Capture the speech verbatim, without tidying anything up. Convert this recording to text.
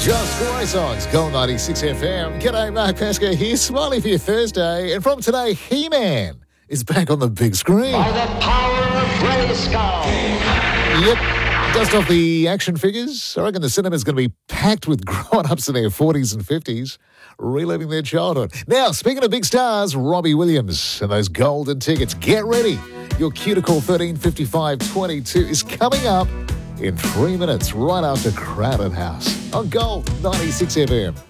Just great songs, Gold ninety-six F M. G'day, Mark Pascoe here, smiling for your Thursday. And from today, He-Man is back on the big screen. By the power of Grayskull. Yep, dust off the action figures. I reckon the cinema's going to be packed with grown-ups in their forties and fifties, reliving their childhood. Now, speaking of big stars, Robbie Williams and those golden tickets. Get ready. Your Cuticle thirteen fifty-five twenty-two is coming up in three minutes, right after Crowded House on Gold ninety-six F M.